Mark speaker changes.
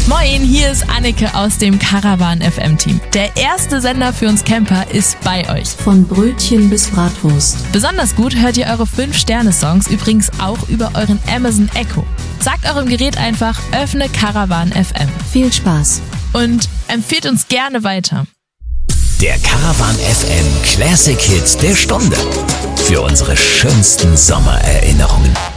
Speaker 1: Moin, hier ist Anneke aus dem Caravan FM Team. Der erste Sender für uns Camper ist bei euch.
Speaker 2: Von Brötchen bis Bratwurst.
Speaker 1: Besonders gut hört ihr eure 5-Sterne-Songs übrigens auch über euren Amazon Echo. Sagt eurem Gerät einfach, öffne Caravan FM.
Speaker 2: Viel Spaß.
Speaker 1: Und empfehlt uns gerne weiter.
Speaker 3: Der Caravan FM Classic Hits der Stunde. Für unsere schönsten Sommererinnerungen.